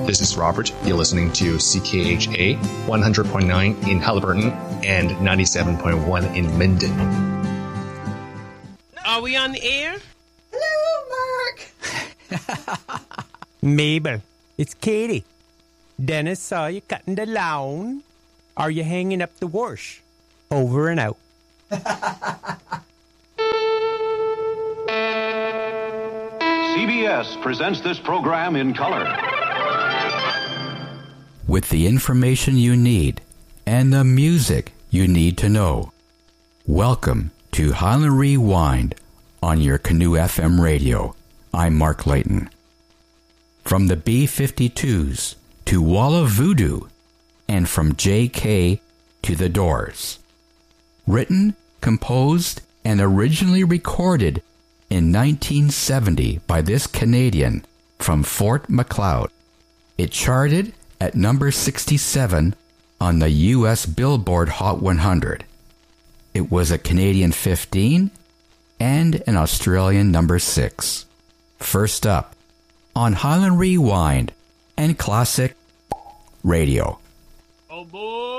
This is Robert. You're listening to CKHA 100.9 in Haliburton and 97.1 in Minden. Are we on the air? Hello, Mark. Mabel, it's Katie. Dennis saw you cutting the lawn. Are you hanging up the wash? Over and out. CBS presents this program in color. With the information you need and the music you need to know. Welcome to Highland Rewind on your Canoe FM radio. I'm Mark Layton. From the B-52s to Walla Voodoo and from J.K. to The Doors. Written, composed, and originally recorded in 1970 by this Canadian from Fort Macleod. It charted at number 67 on the U.S. Billboard Hot 100. It was a Canadian 15 and an Australian number 6. First up, on Highland Rewind and Classic Radio. Oh boy!